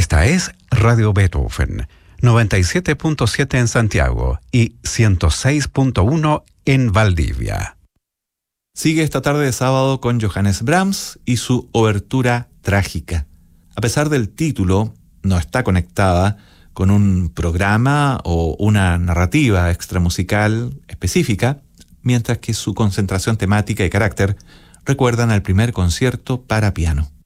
Esta es Radio Beethoven, 97.7 en Santiago y 106.1 en Valdivia. Sigue esta tarde de sábado con Johannes Brahms y su obertura trágica. A pesar del título, no está conectada con un programa o una narrativa extramusical específica, mientras que su concentración temática y carácter recuerdan al primer concierto para piano.